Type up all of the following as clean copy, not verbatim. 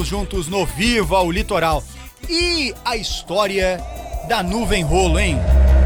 Estamos juntos no Viva o Litoral. E a história da nuvem rolo, hein?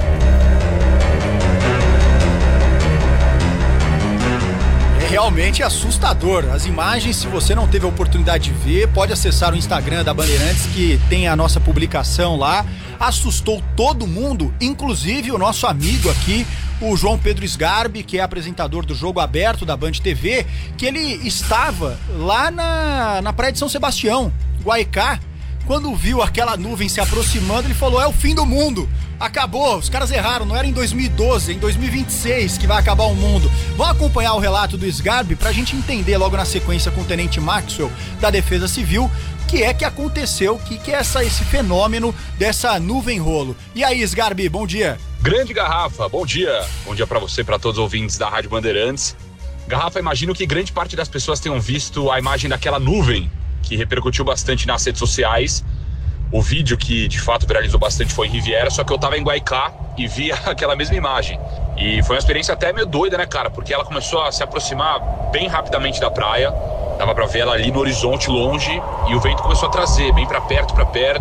É realmente assustador. As imagens, se você não teve a oportunidade de ver, pode acessar o Instagram da Bandeirantes, que tem a nossa publicação lá. Assustou todo mundo, inclusive o nosso amigo aqui, o João Pedro Sgarbi, que é apresentador do Jogo Aberto da Band TV, que ele estava lá na Praia de São Sebastião, Guaicá. Quando viu aquela nuvem se aproximando, ele falou: é o fim do mundo, acabou, os caras erraram, não era em 2012, é em 2026 que vai acabar o mundo. Vamos acompanhar o relato do Sgarbi pra gente entender logo na sequência com o Tenente Maxwell da Defesa Civil o que é que aconteceu, o que é esse fenômeno dessa nuvem rolo. E aí, Sgarbi, bom dia. Grande Garrafa, bom dia. Bom dia pra você, pra todos os ouvintes da Rádio Bandeirantes. Garrafa, imagino que grande parte das pessoas tenham visto a imagem daquela nuvem que repercutiu bastante nas redes sociais. O vídeo que de fato viralizou bastante foi em Riviera, só que eu tava em Guaicá e vi aquela mesma imagem. E foi uma experiência até meio doida, né, cara? Porque ela começou a se aproximar bem rapidamente da praia. Dava pra ver ela ali no horizonte, longe, e o vento começou a trazer bem pra perto.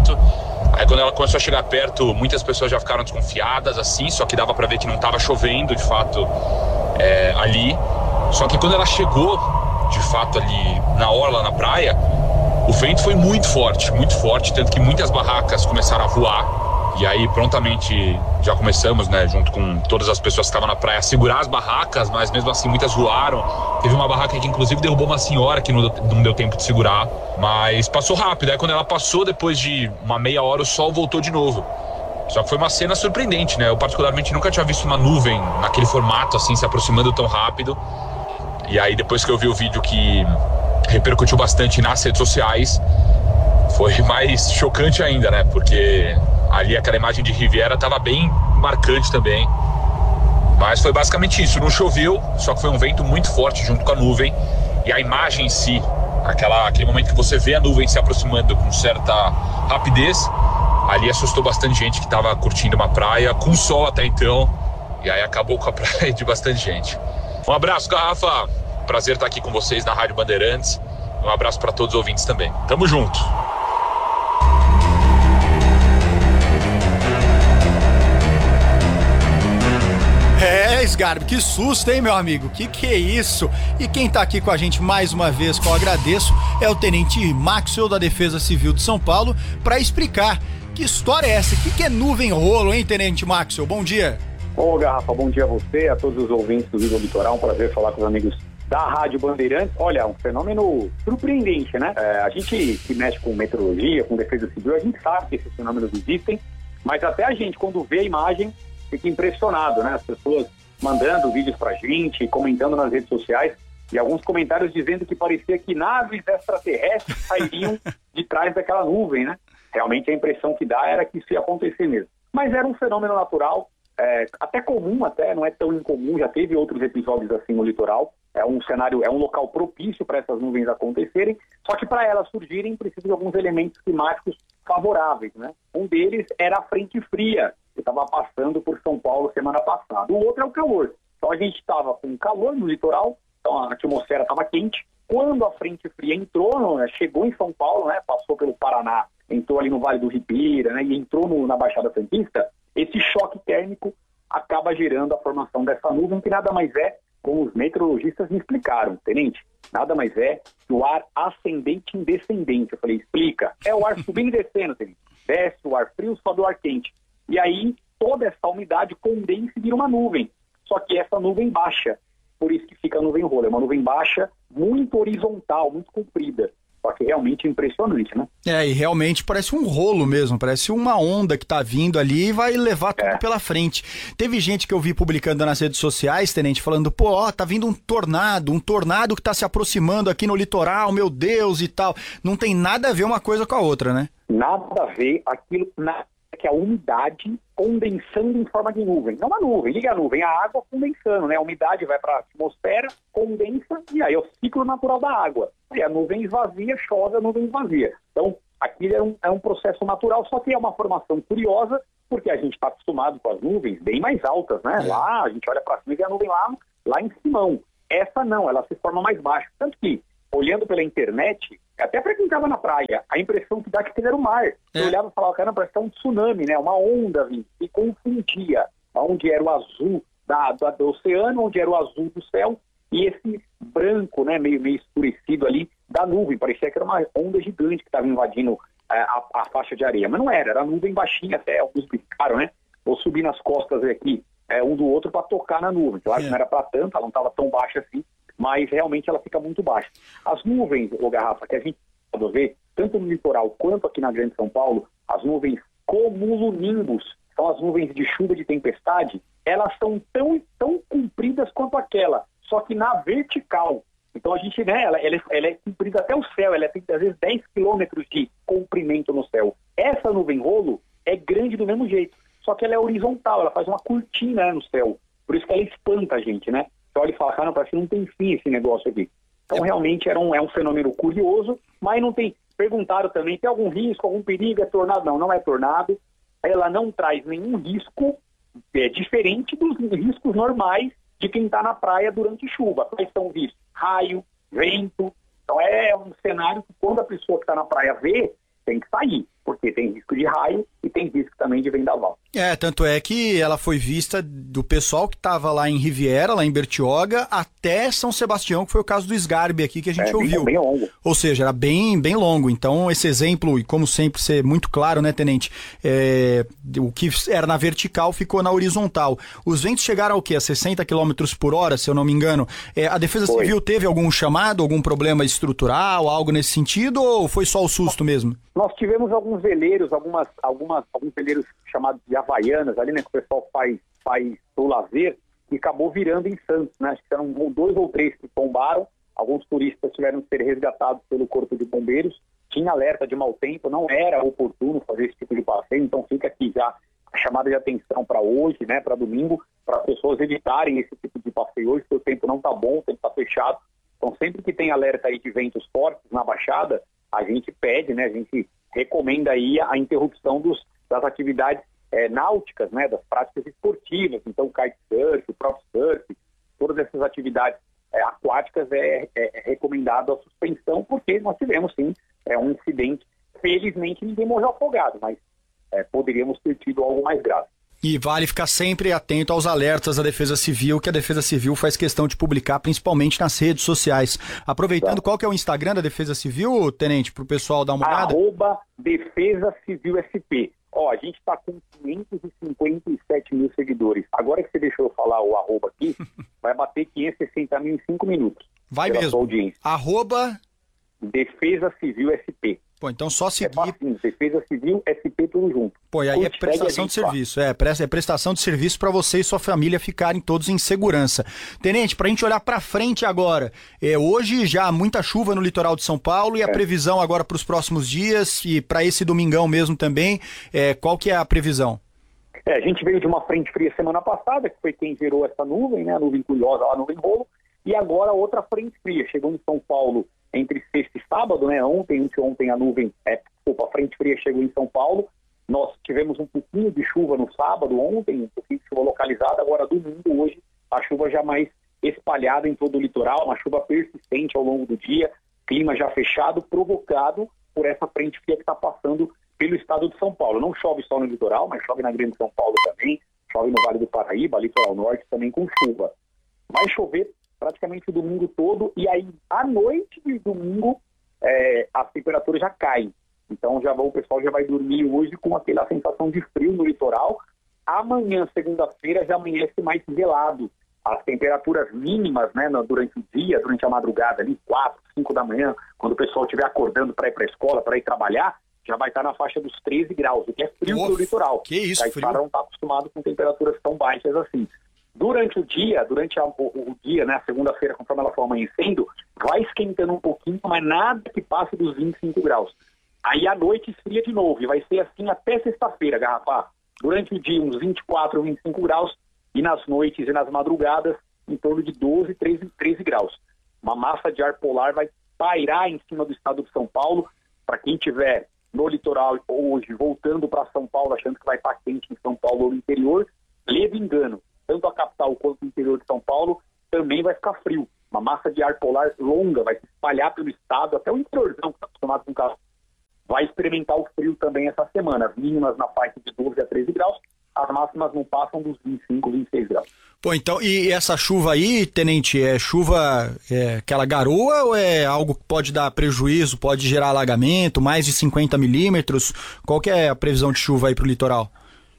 Aí quando ela começou a chegar perto, muitas pessoas já ficaram desconfiadas, assim, só que dava pra ver que não tava chovendo, de fato, ali. Só que quando ela chegou, de fato, ali na orla, na praia, o vento foi muito forte, tanto que muitas barracas começaram a voar. E aí, prontamente, já começamos, né, junto com todas as pessoas que estavam na praia, a segurar as barracas, mas mesmo assim muitas voaram. Teve uma barraca que, inclusive, derrubou uma senhora que não deu tempo de segurar, mas passou rápido. Aí, quando ela passou, depois de uma meia hora, o sol voltou de novo. Só que foi uma cena surpreendente, né? Eu, particularmente, nunca tinha visto uma nuvem naquele formato, assim, se aproximando tão rápido. E aí, depois que eu vi o vídeo que repercutiu bastante nas redes sociais, foi mais chocante ainda, né? Porque ali aquela imagem de Riviera estava bem marcante também. Mas foi basicamente isso, não choveu, só que foi um vento muito forte junto com a nuvem. E a imagem em si, aquele momento que você vê a nuvem se aproximando com certa rapidez, ali assustou bastante gente que estava curtindo uma praia, com sol até então. E aí acabou com a praia de bastante gente. Um abraço, Garrafa. Prazer estar aqui com vocês na Rádio Bandeirantes. Um abraço para todos os ouvintes também. Tamo junto. Sgarbi, que susto, hein, meu amigo? Que é isso? E quem tá aqui com a gente mais uma vez, que eu agradeço, é o Tenente Maxwell da Defesa Civil de São Paulo, para explicar que história é essa, que é nuvem rolo, hein, Tenente Maxwell? Bom dia. Ô, Garrafa, bom dia a você, a todos os ouvintes do Viva o Litoral, um prazer falar com os amigos da Rádio Bandeirantes. Olha, um fenômeno surpreendente, né? A gente que mexe com meteorologia, com defesa civil, a gente sabe que esses fenômenos existem, mas até a gente, quando vê a imagem, fica impressionado, né? As pessoas mandando vídeos pra gente, comentando nas redes sociais, e alguns comentários dizendo que parecia que naves extraterrestres sairiam de trás daquela nuvem, né? Realmente a impressão que dá era que isso ia acontecer mesmo. Mas era um fenômeno natural, até comum, não é tão incomum, já teve outros episódios assim no litoral. É um cenário, é um local propício para essas nuvens acontecerem, só que para elas surgirem precisa de alguns elementos climáticos favoráveis, né? Um deles era a frente fria, que estava passando por São Paulo semana passada. O outro é o calor. Então a gente estava com calor no litoral, então a atmosfera estava quente. Quando a frente fria entrou, chegou em São Paulo, né, passou pelo Paraná, entrou ali no Vale do Ribeira, né, e entrou na Baixada Santista, esse choque térmico acaba gerando a formação dessa nuvem, que nada mais é, como os meteorologistas me explicaram, tenente, nada mais é que o ar ascendente e descendente. Eu falei, explica. É o ar subindo e descendo, tenente. Desce o ar frio, sobe o ar quente. E aí, toda essa umidade condensa e vira uma nuvem. Só que essa nuvem baixa, por isso que fica a nuvem rolo. É uma nuvem baixa, muito horizontal, muito comprida. Só que realmente é impressionante, né? E realmente parece um rolo mesmo, parece uma onda que tá vindo ali e vai levar tudo pela frente. Teve gente que eu vi publicando nas redes sociais, tenente, falando, tá vindo um tornado que tá se aproximando aqui no litoral, meu Deus, e tal. Não tem nada a ver uma coisa com a outra, né? Nada a ver, aquilo que a umidade condensando em forma de nuvem. Não a nuvem, liga a nuvem, a água condensando, né? A umidade vai para a atmosfera, condensa, e aí é o ciclo natural da água. Aí a nuvem esvazia, chove, a nuvem esvazia. Então, aquilo é um processo natural, só que é uma formação curiosa, porque a gente está acostumado com as nuvens bem mais altas, né? Lá, a gente olha para cima e vê a nuvem lá em Simão. Essa não, ela se forma mais baixa. Tanto que olhando pela internet, até para quem estava na praia, a impressão que dá que era o mar. Você olhava e falava, caramba, parece que é um tsunami, né? Uma onda vindo. E confundia onde era o azul do oceano, onde era o azul do céu, e esse branco, né, meio escurecido ali da nuvem. Parecia que era uma onda gigante que estava invadindo a faixa de areia. Mas não era nuvem baixinha, até alguns brincaram, né? Vou subir nas costas aqui, um do outro para tocar na nuvem. Claro que não era para tanto, ela não estava tão baixa assim, mas realmente ela fica muito baixa. As nuvens, Garrafa, que a gente pode ver, tanto no litoral quanto aqui na Grande São Paulo, as nuvens cumulonimbus, são as nuvens de chuva de tempestade, elas são tão compridas quanto aquela, só que na vertical. Então a gente, né, ela é comprida até o céu, ela tem às vezes 10 quilômetros de comprimento no céu. Essa nuvem rolo é grande do mesmo jeito, só que ela é horizontal, ela faz uma cortina, né, no céu. Por isso que ela espanta a gente, né? Você olha e fala, cara, parece que não tem fim esse negócio aqui. Então realmente é um fenômeno curioso, mas não tem... Perguntaram também, tem algum risco, algum perigo, é tornado? Não, não é tornado. Ela não traz nenhum risco diferente dos riscos normais de quem está na praia durante chuva. Quais são vistos? Raio, vento. Então é um cenário que quando a pessoa que está na praia vê, tem que sair, porque tem risco de raio e tem risco também de vendaval. Tanto é que ela foi vista do pessoal que estava lá em Riviera, lá em Bertioga, até São Sebastião, que foi o caso do Sgarbi aqui que a gente ouviu. Bem longo. Ou seja, era bem longo. Então, esse exemplo, e como sempre, ser muito claro, né, Tenente? O que era na vertical ficou na horizontal. Os ventos chegaram ao quê? A 60 km por hora, se eu não me engano. A Defesa Civil teve algum chamado, algum problema estrutural, algo nesse sentido, ou foi só o susto mesmo? Nós tivemos alguns veleiros, alguns veleiros chamados de Havaianas, ali, né, que o pessoal faz o lazer, e acabou virando em Santos, né? Acho que eram 2 ou 3 que tombaram, alguns turistas tiveram que ser resgatados pelo Corpo de Bombeiros, tinha alerta de mau tempo, não era oportuno fazer esse tipo de passeio, então fica aqui já a chamada de atenção para hoje, né, para domingo, para as pessoas evitarem esse tipo de passeio hoje, porque o tempo não está bom, o tempo está fechado. Então sempre que tem alerta aí de ventos fortes na Baixada, a gente pede, né, a gente recomenda aí a interrupção das atividades náuticas, né, das práticas esportivas, então kitesurf, próprio surf, todas essas atividades aquáticas é recomendado a suspensão, porque nós tivemos sim um incidente, felizmente ninguém morreu afogado, mas poderíamos ter tido algo mais grave. E vale ficar sempre atento aos alertas da Defesa Civil, que a Defesa Civil faz questão de publicar, principalmente nas redes sociais. Aproveitando, qual que é o Instagram da Defesa Civil, Tenente, para o pessoal dar uma olhada? @Defesa Civil SP. A gente está com 557 mil seguidores. Agora que você deixou eu falar o arroba aqui, vai bater 560 mil em 5 minutos. Vai mesmo. Defesa Civil SP. Pô, então só seguir. Fácil, Defesa Civil, SP, tudo junto. Pô, e aí é prestação de serviço. É prestação de serviço para você e sua família ficarem todos em segurança. Tenente, pra gente olhar pra frente agora, hoje já muita chuva no litoral de São Paulo e a previsão agora para os próximos dias e para esse domingão mesmo também, qual que é a previsão? A gente veio de uma frente fria semana passada, que foi quem gerou essa nuvem, né, a nuvem curiosa, a nuvem rolo, e agora outra frente fria, chegou em São Paulo entre sexta e sábado, né? Ontem a nuvem, a frente fria chegou em São Paulo. Nós tivemos um pouquinho de chuva no sábado, ontem, um pouquinho de chuva localizada. Agora, domingo, hoje, a chuva já mais espalhada em todo o litoral, uma chuva persistente ao longo do dia, clima já fechado, provocado por essa frente fria que está passando pelo estado de São Paulo. Não chove só no litoral, mas chove na Grande São Paulo também, chove no Vale do Paraíba, litoral norte também com chuva. Vai chover praticamente o domingo todo, e aí à noite de domingo as temperaturas já caem. Então o pessoal já vai dormir hoje com aquela sensação de frio no litoral. Amanhã, segunda-feira, já amanhece mais gelado. As temperaturas mínimas, né, durante o dia, durante a madrugada, ali 4, 5 da manhã, quando o pessoal estiver acordando para ir para a escola, para ir trabalhar, já vai estar na faixa dos 13 graus, o que é frio no litoral. Que isso, frio? Frio? Não está acostumado com temperaturas tão baixas assim. Durante o dia, o dia, né, a segunda-feira, conforme ela for amanhecendo, vai esquentando um pouquinho, mas nada que passe dos 25 graus. Aí à noite esfria de novo, e vai ser assim até sexta-feira, Garrafa. Durante o dia, uns 24, 25 graus, e nas noites e nas madrugadas, em torno de 12, 13 graus. Uma massa de ar polar vai pairar em cima do estado de São Paulo. Para quem estiver no litoral hoje, voltando para São Paulo, achando que vai estar quente em São Paulo ou no interior, leve engano. Tanto a capital quanto o interior de São Paulo também vai ficar frio. uma massa de ar polar longa, vai se espalhar pelo estado, até o interiorzão, que está acostumado com calor. Vai experimentar o frio também essa semana. As mínimas na faixa de 12 a 13 graus, as máximas não passam dos 25, 26 graus. Pô, então, e essa chuva aí, tenente, é chuva, aquela garoa ou é algo que pode dar prejuízo, pode gerar alagamento, mais de 50 milímetros? Qual que é a previsão de chuva aí pro litoral?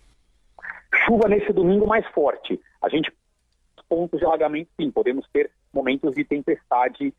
Chuva nesse domingo mais forte. A gente, pontos de alagamento, sim, podemos ter momentos de tempestade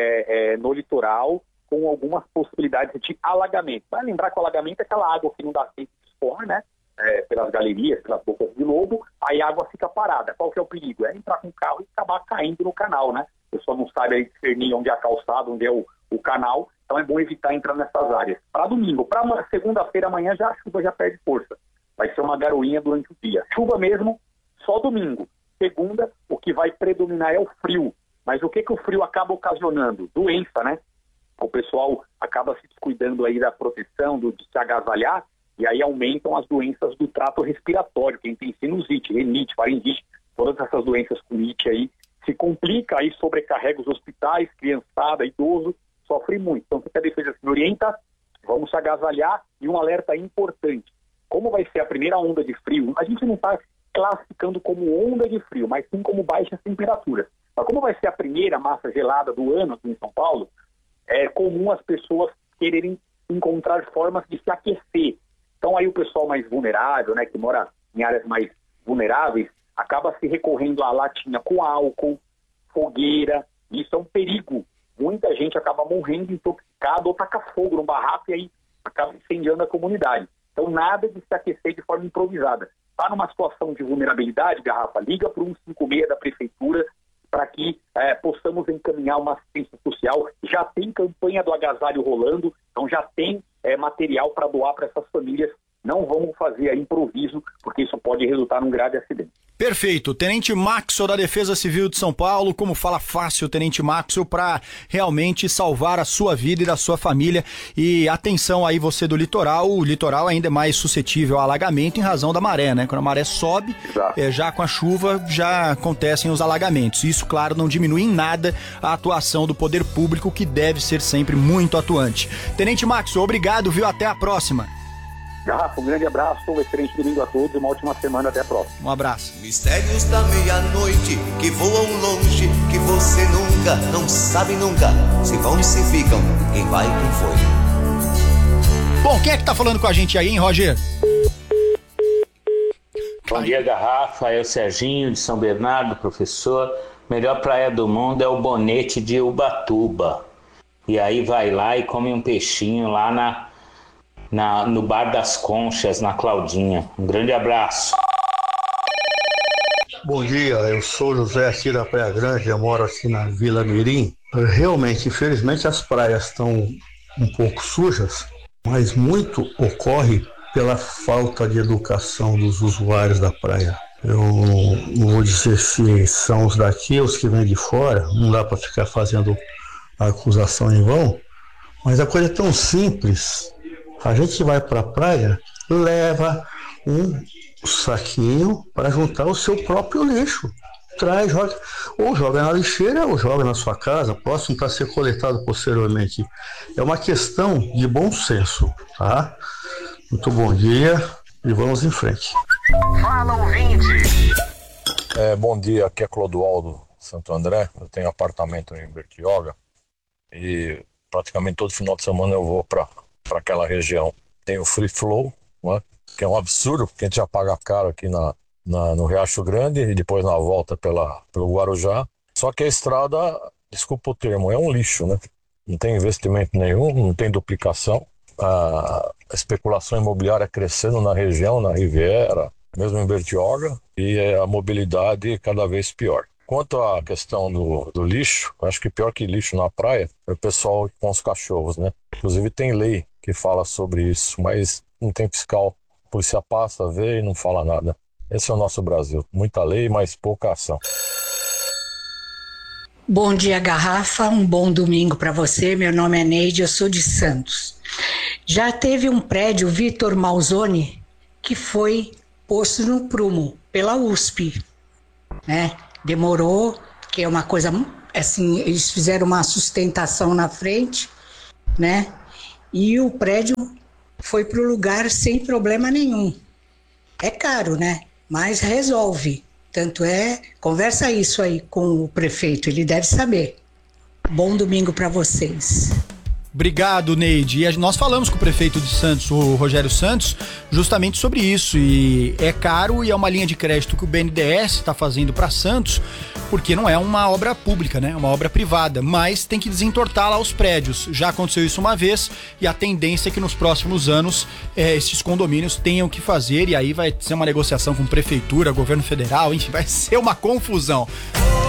no litoral, com algumas possibilidades de alagamento. Vai lembrar que o alagamento é aquela água que não dá tempo de escoar, né? Pelas galerias, pelas bocas de lobo, aí a água fica parada. Qual que é o perigo? É entrar com o carro e acabar caindo no canal, né? A pessoa não sabe aí discernir onde é a calçada, onde é o canal, então é bom evitar entrar nessas áreas. Para domingo, para segunda-feira, amanhã, a chuva já perde força. Vai ser uma garoinha durante o dia. Chuva mesmo, só domingo. Segunda, o que vai predominar é o frio. Mas o que o frio acaba ocasionando? Doença, né? O pessoal acaba se descuidando aí da proteção, de se agasalhar, e aí aumentam as doenças do trato respiratório. Quem tem sinusite, rinite, faringite, todas essas doenças com it aí, se complica, aí sobrecarrega os hospitais, criançada, idoso, sofre muito. Então, se a defesa se orienta, vamos se agasalhar. E um alerta importante, como vai ser a primeira onda de frio, a gente não está classificando como onda de frio, mas sim como baixas temperaturas. Mas como vai ser a primeira massa gelada do ano aqui em São Paulo, é comum as pessoas quererem encontrar formas de se aquecer. Então aí o pessoal mais vulnerável, né, que mora em áreas mais vulneráveis, acaba se recorrendo à latinha com álcool, fogueira. Isso é um perigo. Muita gente acaba morrendo intoxicado ou taca fogo no barraco e aí acaba incendiando a comunidade. Então nada de se aquecer de forma improvisada. Está numa situação de vulnerabilidade, Garrafa, liga para o 156 da prefeitura para que possamos encaminhar uma assistência social. Já tem campanha do agasalho rolando, então já tem material para doar para essas famílias. Não vamos fazer improviso, porque isso pode resultar num grave acidente. Perfeito. Tenente Maxwell da Defesa Civil de São Paulo, como fala fácil, Tenente Maxwell, para realmente salvar a sua vida e da sua família. E atenção aí você do litoral, o litoral ainda é mais suscetível a alagamento em razão da maré, né? Quando a maré sobe, já com a chuva, já acontecem os alagamentos. Isso, claro, não diminui em nada a atuação do poder público, que deve ser sempre muito atuante. Tenente Maxwell, obrigado, viu? Até a próxima. Garrafa, um grande abraço, um excelente domingo a todos e uma ótima semana, até a próxima. Um abraço. Mistérios da meia-noite que voam longe, que você nunca, não sabe nunca, se vão e se ficam, quem vai e quem foi. Bom, quem é que tá falando com a gente aí, hein, Roger? Bom dia, Garrafa, é o Serginho de São Bernardo, professor. Melhor praia do mundo é o Bonete de Ubatuba. E aí vai lá e come um peixinho lá no Bar das Conchas, na Claudinha. Um grande abraço. Bom dia, eu sou José aqui da Praia Grande, eu moro aqui na Vila Mirim. Realmente, infelizmente, as praias estão um pouco sujas, mas muito ocorre pela falta de educação dos usuários da praia. Eu não vou dizer se são os daqui ou os que vêm de fora, não dá para ficar fazendo a acusação em vão, mas a coisa é tão simples. A gente vai para a praia, leva um saquinho para juntar o seu próprio lixo. Traz, joga, ou joga na lixeira ou joga na sua casa, próximo para ser coletado posteriormente. É uma questão de bom senso, tá? Muito bom dia e vamos em frente. Fala, ouvinte! Bom dia, aqui é Clodoaldo Santo André. Eu tenho apartamento em Bertioga e praticamente todo final de semana eu vou para aquela região. Tem o Free Flow, né, que é um absurdo, porque a gente já paga caro aqui no Riacho Grande e depois na volta pelo Guarujá. Só que a estrada, desculpa o termo, é um lixo, né? Não tem investimento nenhum, não tem duplicação. A especulação imobiliária crescendo na região, na Riviera, mesmo em Bertioga, e a mobilidade cada vez pior. Quanto à questão do lixo, acho que pior que lixo na praia é o pessoal com os cachorros, né? Inclusive tem lei que fala sobre isso, mas não tem fiscal. A polícia passa, vê e não fala nada. Esse é o nosso Brasil. Muita lei, mas pouca ação. Bom dia, Garrafa. Um bom domingo para você. Meu nome é Neide, eu sou de Santos. Já teve um prédio, Vitor Malzoni, que foi posto no prumo pela USP, né? Demorou, que é uma coisa assim, eles fizeram uma sustentação na frente, né? E o prédio foi para o lugar sem problema nenhum. É caro, né? Mas resolve. Tanto é, conversa isso aí com o prefeito, ele deve saber. Bom domingo para vocês. Obrigado, Neide. E nós falamos com o prefeito de Santos, o Rogério Santos, justamente sobre isso. E é caro e é uma linha de crédito que o BNDES está fazendo para Santos, porque não é uma obra pública, né? É uma obra privada, mas tem que desentortar lá os prédios. Já aconteceu isso uma vez e a tendência é que nos próximos anos esses condomínios tenham que fazer, e aí vai ser uma negociação com prefeitura, governo federal, enfim, vai ser uma confusão.